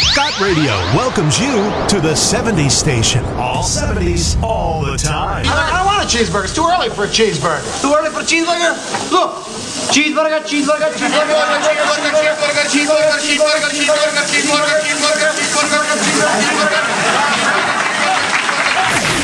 Got Radio welcomes you to the 70s station. All 70s, all the time. I don't want a cheeseburger. It's too early for a cheeseburger. Too early for a cheeseburger? Look. Cheeseburger, cheeseburger, cheeseburger, cheeseburger, cheeseburger, cheeseburger, cheeseburger, cheeseburger, cheeseburger, cheeseburger.